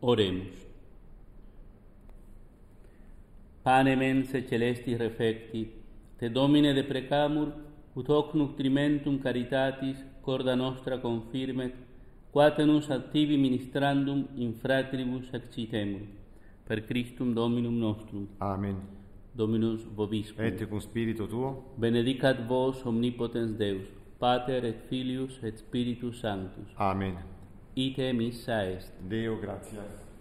Oremus. Pane mense celesti refecti, te Domine deprecamur, ut hoc nutrimentum caritatis corda nostra confirmet, quate nus activi ministrandum in fratribus excitemur. Per Christum Dominum nostrum. Amen. Dominus vobiscum. Et cum spiritu tuo. Benedicat vos omnipotens Deus, Pater et Filius et Spiritus Sanctus. Amen. Ite missa est. Deo gratias.